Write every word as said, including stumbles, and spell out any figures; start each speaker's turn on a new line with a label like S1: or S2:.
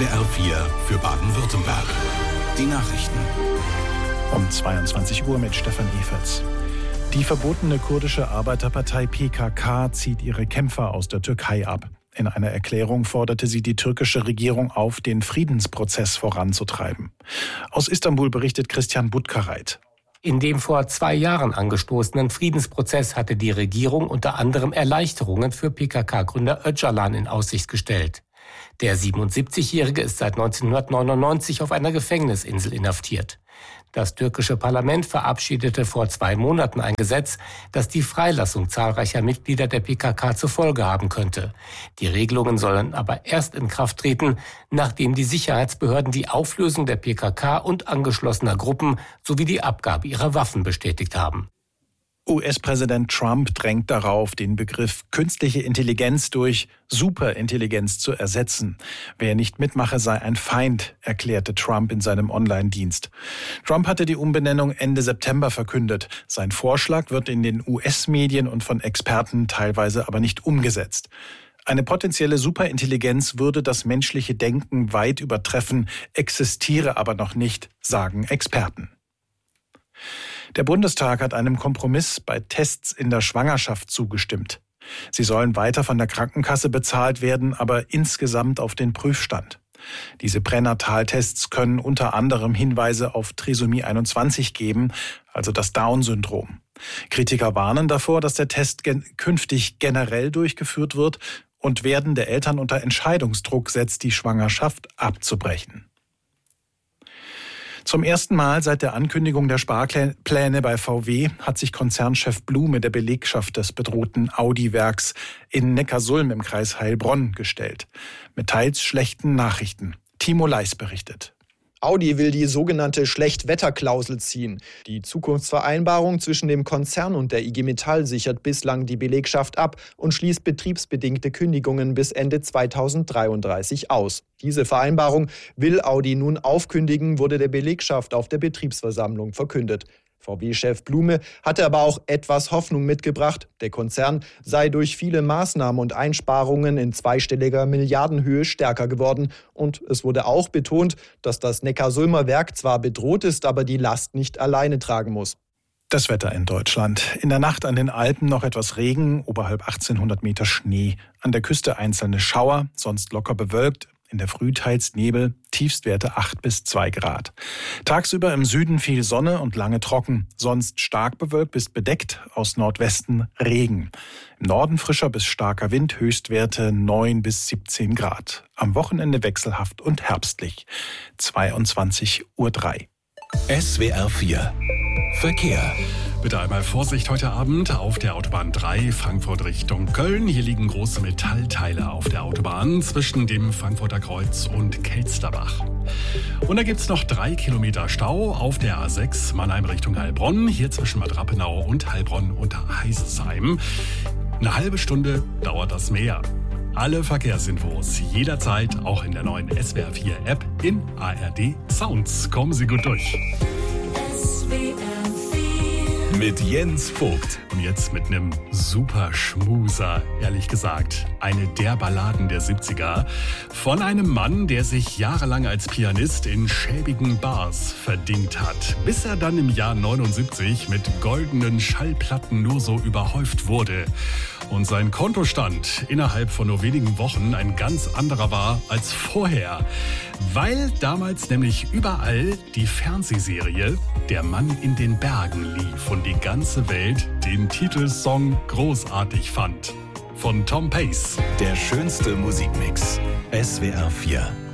S1: S W R vier für Baden-Württemberg. Die Nachrichten.
S2: Um zweiundzwanzig Uhr mit Stefan Eferts. Die verbotene kurdische Arbeiterpartei P K K zieht ihre Kämpfer aus der Türkei ab. In einer Erklärung forderte sie die türkische Regierung auf, den Friedensprozess voranzutreiben. Aus Istanbul berichtet Christian Budkareit.
S3: In dem vor zwei Jahren angestoßenen Friedensprozess hatte die Regierung unter anderem Erleichterungen für P K K-Gründer Öcalan in Aussicht gestellt. Der siebenundsiebzigjährige ist seit neunzehnhundertneunundneunzig auf einer Gefängnisinsel inhaftiert. Das türkische Parlament verabschiedete vor zwei Monaten ein Gesetz, das die Freilassung zahlreicher Mitglieder der P K K zur Folge haben könnte. Die Regelungen sollen aber erst in Kraft treten, nachdem die Sicherheitsbehörden die Auflösung der P K K und angeschlossener Gruppen sowie die Abgabe ihrer Waffen bestätigt haben.
S2: U S-Präsident Trump drängt darauf, den Begriff künstliche Intelligenz durch Superintelligenz zu ersetzen. Wer nicht mitmache, sei ein Feind, erklärte Trump in seinem Online-Dienst. Trump hatte die Umbenennung Ende September verkündet. Sein Vorschlag wird in den U S-Medien und von Experten teilweise aber nicht umgesetzt. Eine potenzielle Superintelligenz würde das menschliche Denken weit übertreffen, existiere aber noch nicht, sagen Experten. Der Bundestag hat einem Kompromiss bei Tests in der Schwangerschaft zugestimmt. Sie sollen weiter von der Krankenkasse bezahlt werden, aber insgesamt auf den Prüfstand. Diese Pränataltests können unter anderem Hinweise auf Trisomie einundzwanzig geben, also das Down-Syndrom. Kritiker warnen davor, dass der Test gen- künftig generell durchgeführt wird und werdende Eltern unter Entscheidungsdruck setzt, die Schwangerschaft abzubrechen. Zum ersten Mal seit der Ankündigung der Sparpläne bei V W hat sich Konzernchef Blume der Belegschaft des bedrohten Audi-Werks in Neckarsulm im Kreis Heilbronn gestellt. Mit teils schlechten Nachrichten. Timo Leis berichtet.
S4: Audi will die sogenannte Schlechtwetterklausel ziehen. Die Zukunftsvereinbarung zwischen dem Konzern und der I G Metall sichert bislang die Belegschaft ab und schließt betriebsbedingte Kündigungen bis Ende zweitausenddreiunddreißig aus. Diese Vereinbarung will Audi nun aufkündigen, wurde der Belegschaft auf der Betriebsversammlung verkündet. V W-Chef Blume hatte aber auch etwas Hoffnung mitgebracht. Der Konzern sei durch viele Maßnahmen und Einsparungen in zweistelliger Milliardenhöhe stärker geworden. Und es wurde auch betont, dass das Neckarsulmer Werk zwar bedroht ist, aber die Last nicht alleine tragen muss.
S2: Das Wetter in Deutschland. In der Nacht an den Alpen noch etwas Regen, oberhalb achtzehnhundert Meter Schnee. An der Küste einzelne Schauer, sonst locker bewölkt. In der Früh teils Nebel, Tiefstwerte acht bis zwei Grad. Tagsüber im Süden viel Sonne und lange trocken, sonst stark bewölkt bis bedeckt, aus Nordwesten Regen. Im Norden frischer bis starker Wind, Höchstwerte neun bis siebzehn Grad. Am Wochenende wechselhaft und herbstlich. zweiundzwanzig Uhr drei.
S1: S W R vier Verkehr.
S5: Bitte einmal Vorsicht heute Abend auf der Autobahn drei, Frankfurt Richtung Köln. Hier liegen große Metallteile auf der Autobahn zwischen dem Frankfurter Kreuz und Kelsterbach. Und da gibt's noch drei Kilometer Stau auf der A sechs Mannheim Richtung Heilbronn. Hier zwischen Bad Rappenau und Heilbronn unter Heisesheim. Eine halbe Stunde dauert das mehr. Alle Verkehrsinfos jederzeit auch in der neuen S W R vier App in A R D Sounds. Kommen Sie gut durch.
S1: Mit Jens Vogt.
S5: Und jetzt mit einem super Schmuser, ehrlich gesagt. Eine der Balladen der siebziger. Von einem Mann, der sich jahrelang als Pianist in schäbigen Bars verdingt hat. Bis er dann im Jahr neunundsiebzig mit goldenen Schallplatten nur so überhäuft wurde. Und sein Kontostand innerhalb von nur wenigen Wochen ein ganz anderer war als vorher. Weil damals nämlich überall die Fernsehserie Der Mann in den Bergen lief und die ganze Welt den Titelsong großartig fand. Von Tom Pace.
S1: Der schönste Musikmix. S W R vier.